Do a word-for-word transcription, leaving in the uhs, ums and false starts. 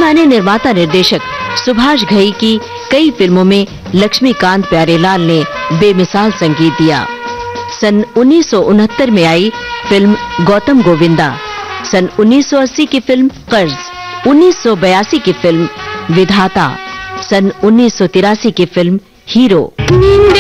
जाने-माने निर्माता निर्देशक सुभाष घई की कई फिल्मों में लक्ष्मीकांत प्यारेलाल ने बेमिसाल संगीत दिया। सन उन्नीस सौ उनहत्तर में आई फिल्म गौतम गोविंदा, सन उन्नीस सौ अस्सी की फिल्म कर्ज, उन्नीस सौ बयासी की फिल्म विधाता, सन उन्नीस सौ तिरासी की फिल्म हीरो।